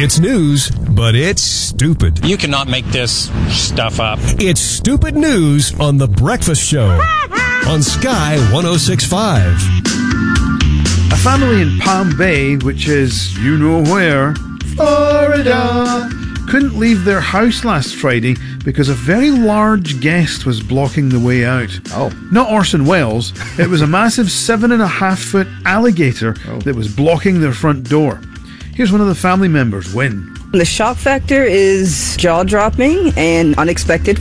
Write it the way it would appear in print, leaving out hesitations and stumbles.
It's news, but it's stupid. You cannot make this stuff up. It's stupid news on The Breakfast Show on Sky 106.5. A family in Palm Bay, which is you know where, Florida, couldn't leave their house last Friday because a very large guest was blocking the way out. Oh. Not Orson Welles. It was a massive 7.5-foot alligator that was blocking their front door. Here's one of the family members, Wynn. The shock factor is jaw-dropping and unexpected.